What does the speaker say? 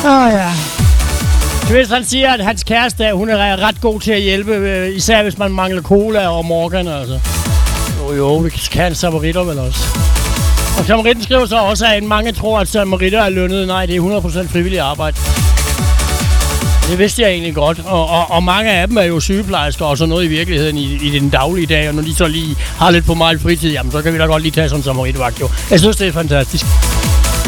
Ja. Hvis han siger, at hans kæreste, hun er ret god til at hjælpe, især hvis man mangler cola og Morgan, altså. Jo, vi kan samaritter vel også. Og samaritten skriver så også, at mange tror, at samaritter er lønnet. Nej, det er 100% frivillig arbejde. Det vidste jeg egentlig godt. Og mange af dem er jo sygeplejersker og sådan noget i virkeligheden i den daglige dag. Og når de så lige har lidt for meget fritid, jamen så kan vi da godt lige tage sådan en samaritvagt, jo. Jeg synes, det er fantastisk.